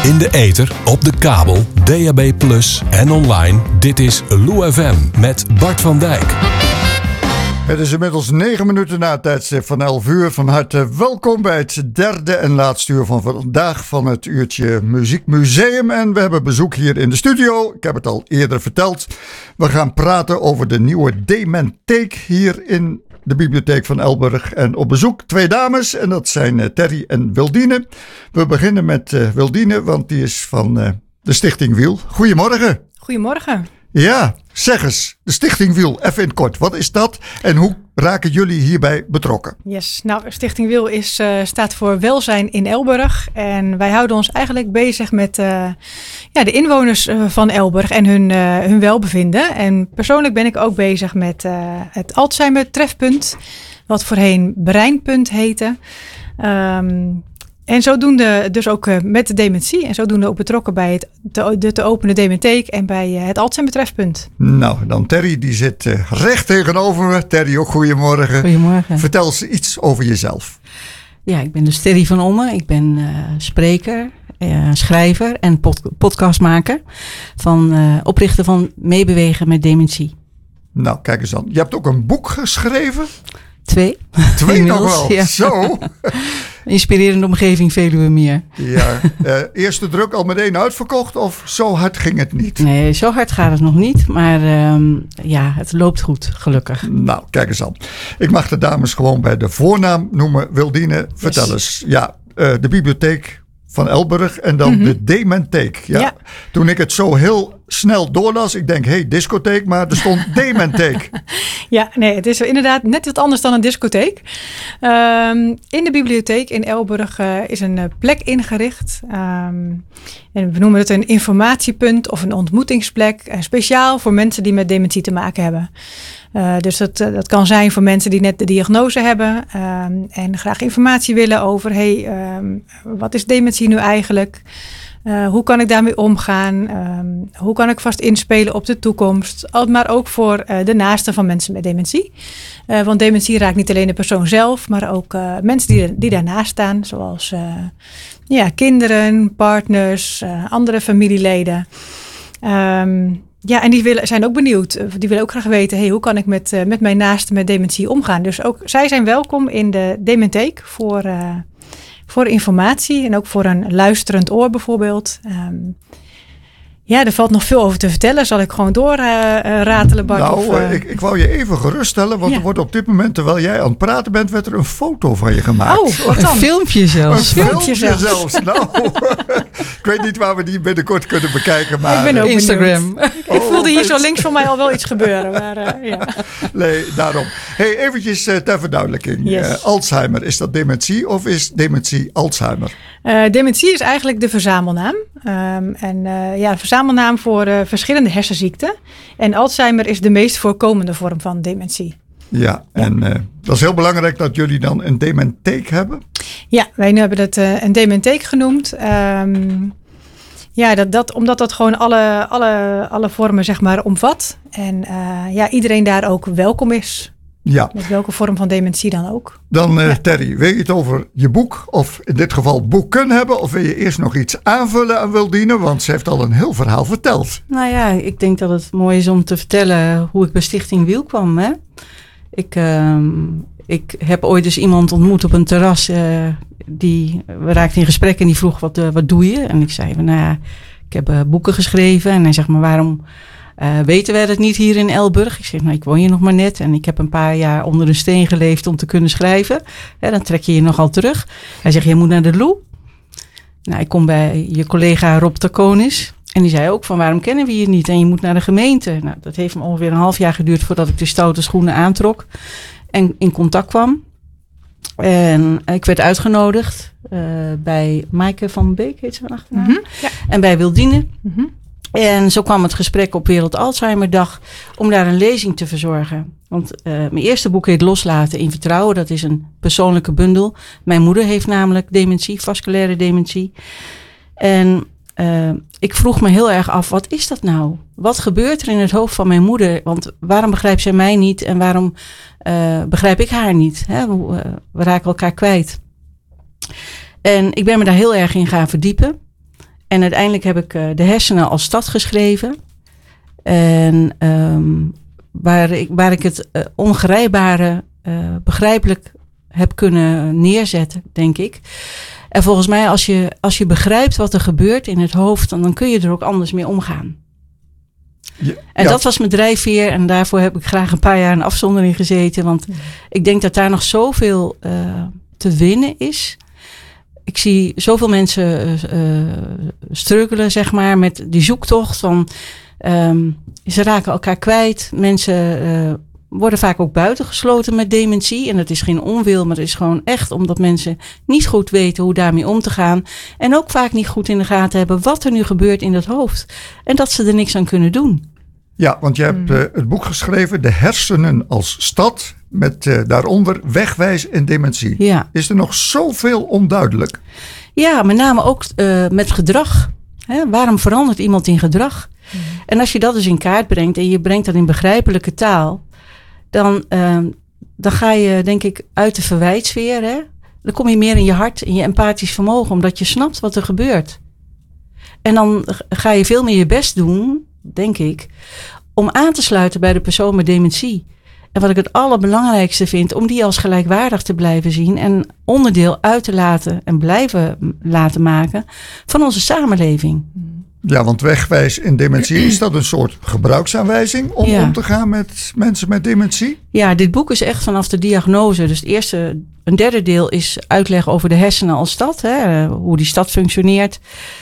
In de ether, op de kabel, DAB+ en online. Dit is Lou FM met Bart van Dijk. Het is inmiddels 9 minuten na het tijdstip van 11 uur. Van harte welkom bij het derde en laatste uur van vandaag van het uurtje Muziekmuseum. En we hebben bezoek hier in de studio. Ik heb het al eerder verteld. We gaan praten over de nieuwe Dementheek hier in de bibliotheek van Elburg. En op bezoek 2 dames en dat zijn Terry en Wildine. We beginnen met Wildine, want die is van de Stichting Wiel. Goedemorgen. Goedemorgen. Ja, zeg eens, de Stichting Wiel, even in het kort. Wat is dat en hoe raken jullie hierbij betrokken? Yes, nou, Stichting Wiel staat voor welzijn in Elburg. En wij houden ons eigenlijk bezig met de inwoners van Elburg en hun welbevinden. En persoonlijk ben ik ook bezig met het Alzheimer trefpunt, wat voorheen Breinpunt heette. En zodoende dus ook met de dementie. En zodoende ook betrokken bij de te openen Dementheek en bij het Alzheimer trefpunt. Nou, dan Terry, die zit recht tegenover me. Terry, ook goedemorgen. Goedemorgen. Vertel eens iets over jezelf. Ja, ik ben dus Terry van Omme. Ik ben spreker, schrijver en podcastmaker. Oprichter van Meebewegen met Dementie. Nou, kijk eens dan. Je hebt ook een boek geschreven. 2. 2 nog wel, ja. Zo. Inspirerende omgeving Veluwe Meer. Ja, eerste druk al meteen uitverkocht of zo hard ging het niet? Nee, zo hard gaat het nog niet. Maar het loopt goed, gelukkig. Nou, kijk eens aan. Ik mag de dames gewoon bij de voornaam noemen. Wildine, vertel eens. Ja, de bibliotheek van Elburg en dan de Dementheek. Ja. Toen ik het zo heel snel doorlas, ik denk, discotheek, maar er stond Dementheek. Ja, nee, het is inderdaad net wat anders dan een discotheek. In de bibliotheek in Elburg is een plek ingericht. En we noemen het een informatiepunt of een ontmoetingsplek. Speciaal voor mensen die met dementie te maken hebben. Dus dat kan zijn voor mensen die net de diagnose hebben. En graag informatie willen over, wat is dementie nu eigenlijk? Hoe kan ik daarmee omgaan? Hoe kan ik vast inspelen op de toekomst? Maar ook voor de naasten van mensen met dementie. Want dementie raakt niet alleen de persoon zelf, maar ook mensen die daarnaast staan. Zoals kinderen, partners, andere familieleden. En die zijn ook benieuwd. Die willen ook graag weten, hoe kan ik met mijn naasten met dementie omgaan? Dus ook zij zijn welkom in de Dementheek voor informatie en ook voor een luisterend oor bijvoorbeeld. Er valt nog veel over te vertellen. Zal ik gewoon doorratelen, Bart? Nou, ik wou je even geruststellen, want er wordt op dit moment, terwijl jij aan het praten bent, werd er een foto van je gemaakt. Oh, wat dan? Een filmpje zelfs. Een filmpje zelfs. Nou, ik weet niet waar we die binnenkort kunnen bekijken, maar ik ben ook Instagram. Ik voelde hier zo links van mij al wel iets gebeuren. Maar, Nee, daarom. Hey, eventjes ter verduidelijking. Yes. Alzheimer, is dat dementie of is dementie Alzheimer? Dementie is eigenlijk de verzamelnaam. Verzamelnaam voor verschillende hersenziekten. En Alzheimer is de meest voorkomende vorm van dementie. Ja, en dat is heel belangrijk dat jullie dan een dementheek hebben. Ja, wij hebben het een dementheek genoemd. Omdat dat gewoon alle vormen zeg maar omvat. En iedereen daar ook welkom is. Ja. Met welke vorm van dementie dan ook. Dan Terry, wil je het over je boek of in dit geval boeken hebben? Of wil je eerst nog iets aanvullen aan Wildine? Want ze heeft al een heel verhaal verteld. Nou ja, ik denk dat het mooi is om te vertellen hoe ik bij Stichting Wiel kwam. Hè? Ik heb ooit eens iemand ontmoet op een terras. We raakten in gesprek en die vroeg, wat doe je? En ik zei, ik heb boeken geschreven. En hij zegt, maar waarom weten wij dat niet hier in Elburg? Ik zeg, ik woon hier nog maar net. En ik heb een paar jaar onder een steen geleefd om te kunnen schrijven. Dan trek je je nogal terug. Hij zegt, je moet naar de Lou. Nou, ik kom bij je collega Rob Taconis. En die zei ook van, waarom kennen we je niet? En je moet naar de gemeente. Nou, dat heeft me ongeveer een half jaar geduurd voordat ik de stoute schoenen aantrok. En in contact kwam. En ik werd uitgenodigd bij Maaike van Beek, heet ze van achternaam. Mm-hmm, ja. En bij Wildine. Mm-hmm. En zo kwam het gesprek op Wereld Alzheimerdag om daar een lezing te verzorgen. Want mijn eerste boek heet Loslaten in Vertrouwen. Dat is een persoonlijke bundel. Mijn moeder heeft namelijk dementie, vasculaire dementie. En ik vroeg me heel erg af, wat is dat nou? Wat gebeurt er in het hoofd van mijn moeder? Want waarom begrijpt zij mij niet en waarom begrijp ik haar niet? Hè? We raken elkaar kwijt. En ik ben me daar heel erg in gaan verdiepen. En uiteindelijk heb ik De hersenen als stad geschreven. En waar ik het ongrijpbare begrijpelijk heb kunnen neerzetten, denk ik. En volgens mij, als je begrijpt wat er gebeurt in het hoofd, dan kun je er ook anders mee omgaan. En dat was mijn drijfveer. En daarvoor heb ik graag een paar jaar in afzondering gezeten. Want ik denk dat daar nog zoveel te winnen is. Ik zie zoveel mensen struggelen, zeg maar, met die zoektocht van... ze raken elkaar kwijt. Mensen worden vaak ook buitengesloten met dementie. En dat is geen onwil, maar het is gewoon echt omdat mensen niet goed weten hoe daarmee om te gaan. En ook vaak niet goed in de gaten hebben wat er nu gebeurt in dat hoofd. En dat ze er niks aan kunnen doen. Ja, want je hebt het boek geschreven, De hersenen als stad, met daaronder wegwijs en dementie. Ja. Is er nog zoveel onduidelijk? Ja, met name ook met gedrag. Hè? Waarom verandert iemand in gedrag? En als je dat dus in kaart brengt en je brengt dat in begrijpelijke taal, dan ga je, denk ik, uit de verwijtsfeer. Hè? Dan kom je meer in je hart, in je empathisch vermogen, omdat je snapt wat er gebeurt. En dan ga je veel meer je best doen, denk ik, om aan te sluiten bij de persoon met dementie. En wat ik het allerbelangrijkste vind, om die als gelijkwaardig te blijven zien en onderdeel uit te laten en blijven laten maken van onze samenleving. Ja, want wegwijs en dementie, is dat een soort gebruiksaanwijzing om te gaan met mensen met dementie? Ja, dit boek is echt vanaf de diagnose. Dus een derde deel is uitleg over de hersenen als stad, hè, hoe die stad functioneert.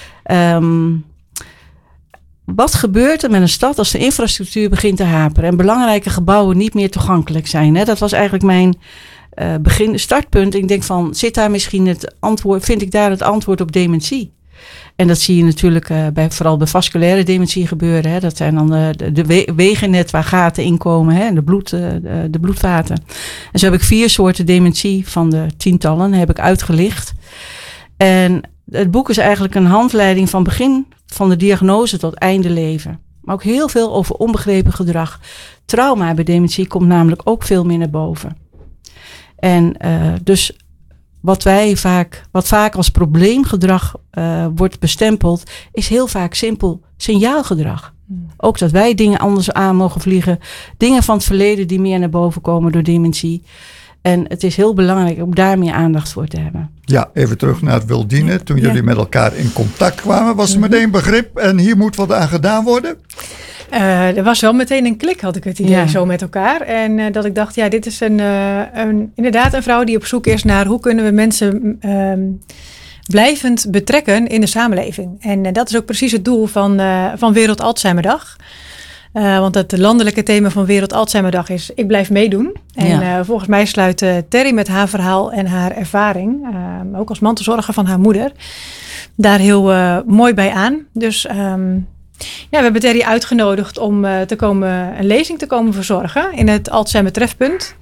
Wat gebeurt er met een stad als de infrastructuur begint te haperen en belangrijke gebouwen niet meer toegankelijk zijn? Hè? Dat was eigenlijk mijn startpunt. Ik denk van, vind ik daar het antwoord op dementie? En dat zie je natuurlijk vooral bij vasculaire dementie gebeuren. Hè? Dat zijn dan de wegennet waar gaten in komen, hè? De bloedvaten. En zo heb ik 4 soorten dementie van de tientallen heb ik uitgelicht. En het boek is eigenlijk een handleiding van begin van de diagnose tot einde leven. Maar ook heel veel over onbegrepen gedrag. Trauma bij dementie komt namelijk ook veel meer naar boven. En dus wat vaak als probleemgedrag wordt bestempeld, is heel vaak simpel signaalgedrag. Ook dat wij dingen anders aan mogen vliegen. Dingen van het verleden die meer naar boven komen door dementie. En het is heel belangrijk om daar meer aandacht voor te hebben. Ja, even terug naar het Wildine. Toen jullie met elkaar in contact kwamen, was er meteen begrip en hier moet wat aan gedaan worden? Er was wel meteen een klik, had ik het idee, zo met elkaar. En dat ik dacht, dit is inderdaad een vrouw die op zoek is naar hoe kunnen we mensen blijvend betrekken in de samenleving. En dat is ook precies het doel van Wereld Alzheimerdag. Want het landelijke thema van Wereld Alzheimerdag is ik blijf meedoen. En volgens mij sluit Terry met haar verhaal en haar ervaring, ook als mantelzorger van haar moeder, daar heel mooi bij aan. Dus we hebben Terry uitgenodigd om een lezing te komen verzorgen in het Alzheimer Trefpunt.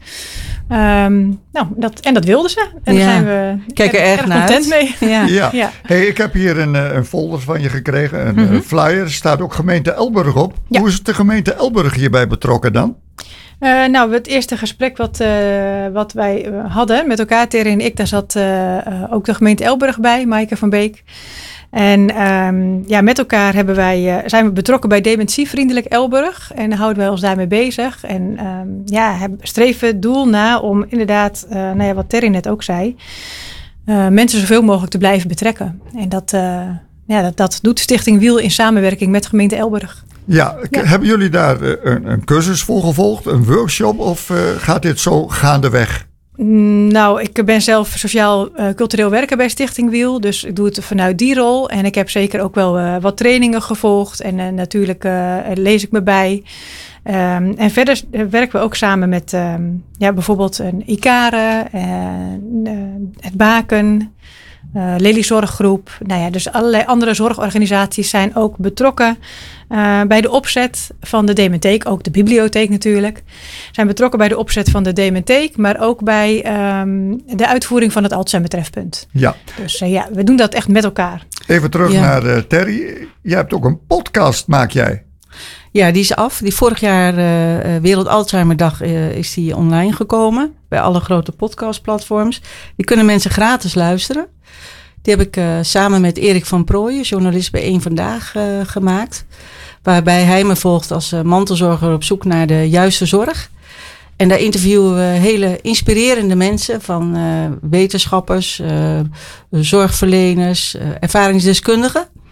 Dat wilden ze. En daar zijn we erg content mee. Ja. Hey, ik heb hier een folder van je gekregen. Een flyer. Er staat ook gemeente Elburg op. Ja. Hoe is de gemeente Elburg hierbij betrokken dan? Het eerste gesprek wat wij hadden met elkaar, Terry en ik, daar zat ook de gemeente Elburg bij, Maaike van Beek. En met elkaar zijn we betrokken bij Dementievriendelijk Elburg. En houden wij ons daarmee bezig. En streven het doel na om inderdaad, wat Terry net ook zei, mensen zoveel mogelijk te blijven betrekken. En dat doet Stichting Wiel in samenwerking met gemeente Elburg. Ja, hebben jullie daar een cursus voor gevolgd, een workshop of gaat dit zo gaandeweg? Ik ben zelf sociaal-cultureel werker bij Stichting Wiel. Dus ik doe het vanuit die rol. En ik heb zeker ook wel wat trainingen gevolgd. En natuurlijk lees ik me bij. En verder werken we ook samen met bijvoorbeeld een ICARE, het Baken, Lely-zorggroep. Dus allerlei andere zorgorganisaties zijn ook betrokken bij de opzet van de Dementheek. Ook de bibliotheek natuurlijk. Zijn betrokken bij de opzet van de Dementheek, maar ook bij de uitvoering van het Alzheimer Trefpunt. Ja. Dus we doen dat echt met elkaar. Even terug naar Terry. Jij hebt ook een podcast, maak jij? Ja, die is af. Die vorig jaar Wereld Alzheimerdag is die online gekomen. Bij alle grote podcastplatforms. Die kunnen mensen gratis luisteren. Het Die heb ik samen met Erik van Prooijen, journalist bij Eén Vandaag, gemaakt. Waarbij hij me volgt als mantelzorger op zoek naar de juiste zorg. En daar interviewen we hele inspirerende mensen van wetenschappers, zorgverleners, ervaringsdeskundigen.